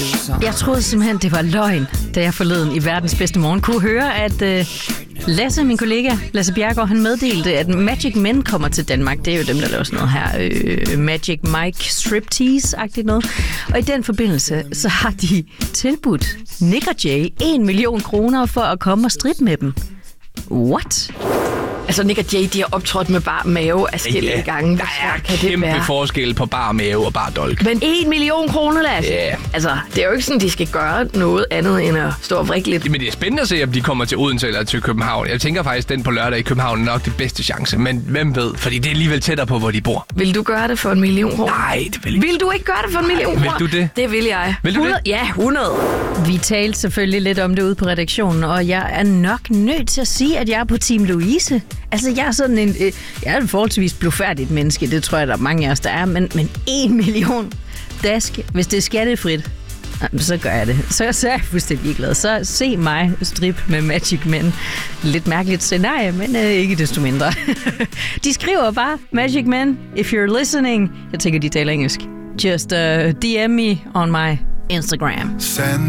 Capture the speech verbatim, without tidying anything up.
Jeg troede simpelthen, det var løgn, da jeg forleden i Verdens Bedste Morgen kunne høre, at uh, Lasse, min kollega, Lasse Bjerregaard, han meddelte, at Magic Men kommer til Danmark. Det er jo dem, der laver sådan noget her, øh, Magic Mike Striptease-agtigt noget. Og i den forbindelse, så har de tilbudt Nick og Jay en million kroner for at komme og strippe med dem. What? Altså, Nick og Jay, de har optrådt med bar mave afskillige ja, gange. Der er kæmpe forskel på bar mave og bar dolk. Men en million kroner, Lasse. Ja. Altså, det er jo ikke sådan, de skal gøre noget andet end at stå og vrikke lidt. Men det er spændende at se, om de kommer til Odense eller til København. Jeg tænker faktisk, den på lørdag i København er nok det bedste chance. Men hvem ved? Fordi det er alligevel tættere på, hvor de bor. Vil du gøre det for en million kroner? Nej, det vil jeg ikke. Vil du ikke gøre det for en million kroner? Vil du det? Det vil jeg. Vil du hundrede? det? Ja, hundrede. Vi talte selvfølgelig lidt om det ude på redaktionen, og jeg er nok nødt til at sige, at jeg er på Team Louise. Altså, jeg er sådan en, øh, jeg er en forholdsvis blufærdigt menneske, det tror jeg, der er mange af os, der er, men, men en million dask, hvis det er skattefrit, så gør jeg det. Så, så er jeg fuldstændig ligeglad. Så se mig strip med Magic Men. Lidt mærkeligt scenarie, men øh, ikke desto mindre. De skriver bare, Magic Men, if you're listening, jeg tænker, de taler engelsk, just uh, D M me on my Instagram. Send